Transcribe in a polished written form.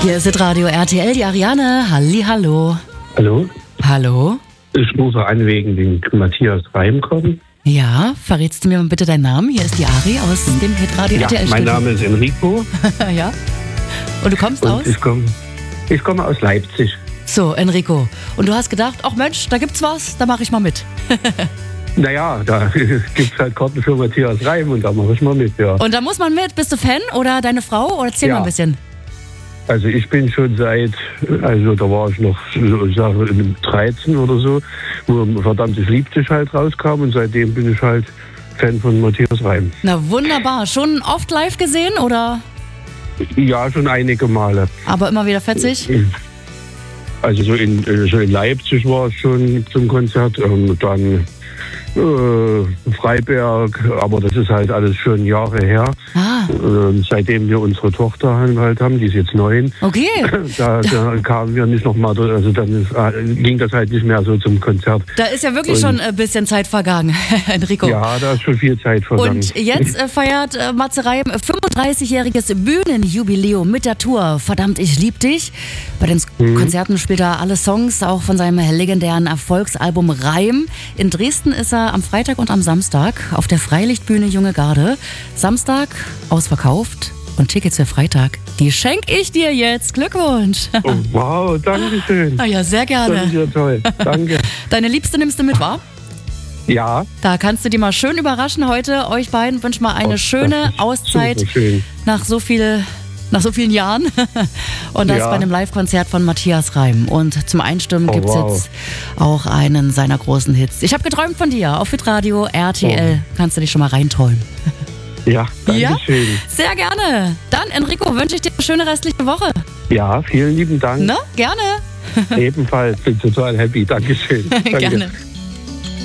Hier ist Radio RTL, die Ariane. Hallihallo. Hallo? Hallo? Ich rufe an wegen dem Matthias Reimkorn. Ja, verrätst du mir mal bitte deinen Namen? Hier ist die Ari aus dem Radio Ja, RTL. mein Name ist Enrico. Ja. Und du kommst aus? Ich komme aus Leipzig. So, Enrico. Und du hast gedacht, ach Mensch, da gibt's was, da mache ich mal mit. Naja, da gibt es halt Karten für Matthias Reim und da mache ich mal mit, ja. Und da muss man mit. Bist du Fan oder deine Frau? Oder erzähl mal ein bisschen. Also ich bin schon seit, also da war ich noch, ich sage, 13 oder so, wo verdammt ich lieb dich halt rauskam und seitdem bin ich halt Fan von Matthias Reim. Na wunderbar. Schon oft live gesehen oder? Ja, schon einige Male. Aber immer wieder fetzig? Also so in Leipzig war es schon zum Konzert und dann Freiberg, aber das ist halt alles schon Jahre her. Seitdem wir unsere Tochter halt haben, die ist jetzt 9. Okay. Da kamen wir nicht nochmal, also dann ging das halt nicht mehr so zum Konzert. Da ist ja wirklich schon ein bisschen Zeit vergangen, Enrico. Ja, da ist schon viel Zeit vergangen. Und jetzt feiert Matze Reim 35-jähriges Bühnenjubiläum mit der Tour Verdammt, ich lieb dich. Bei den Konzerten spielt er alle Songs, auch von seinem legendären Erfolgsalbum Reim. In Dresden ist er am Freitag und am Samstag auf der Freilichtbühne Junge Garde. Samstag ausverkauft und Tickets für Freitag, die schenke ich dir jetzt. Glückwunsch. Oh, wow, danke schön. Ah ja, sehr gerne. Das ist ja toll. Danke. Deine Liebste nimmst du mit, wa? Ja. Da kannst du die mal schön überraschen heute. Euch beiden wünschen mal eine schöne Auszeit nach so vielen Jahren. Und das bei einem Live-Konzert von Matthias Reim. Und zum Einstimmen gibt es jetzt auch einen seiner großen Hits. Ich habe geträumt von dir. Auf Hitradio RTL kannst du dich schon mal reinträumen. Ja, danke schön. Sehr gerne. Dann, Enrico, wünsche ich dir eine schöne restliche Woche. Ja, vielen lieben Dank. Na, gerne. Ebenfalls, bin total happy. Dankeschön. Danke. Gerne.